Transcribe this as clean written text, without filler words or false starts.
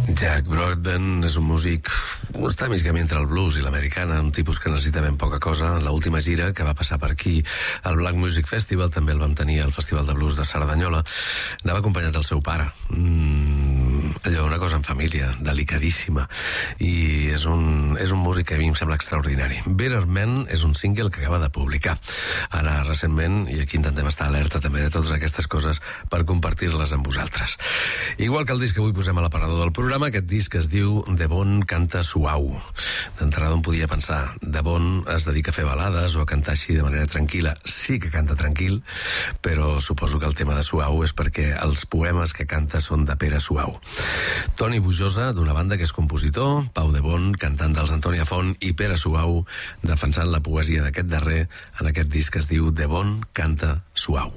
Jack Broadbent és un músic està mig camí entre el blues i l'americana, un tipus que necessita ben poca cosa. L'última gira que va passar per aquí, el Black Music Festival, també el vam tenir al Festival de Blues de Cerdanyola, anava acompanyat del seu pare. Allò, una cosa en família, delicadíssima, i és un músic que a mi em sembla extraordinari. Better Man és un single que acaba de publicar ara recentment, i aquí intentem estar alerta també de totes aquestes coses per compartir-les amb vosaltres. Igual que el disc que avui posem a l'aparador del programa, aquest disc es diu De Bon canta suau. D'entrada on podia pensar, De Bon es dedica a fer balades o a cantar així de manera tranquil·la. Sí que canta tranquil, però suposo que el tema de suau és perquè els poemes que canta són de Pere Suau. Toni Bujosa, d'una banda que és compositor, Pau De Bon, cantant dels Antònia Font, i Pere Suau, defensant la poesia d'aquest darrer en aquest disc que es diu De Bon canta suau.